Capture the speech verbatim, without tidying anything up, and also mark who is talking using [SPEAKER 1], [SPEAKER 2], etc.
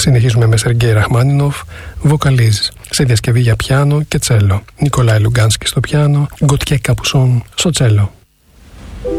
[SPEAKER 1] Συνεχίζουμε με Σεργέη Ραχμάνινοφ, βοκαλίζ, σε διασκευή για πιάνο και τσέλο. Νικολάη Λουγκάνσκι στο πιάνο, Γκοτιέ Καπουσόν στο τσέλο.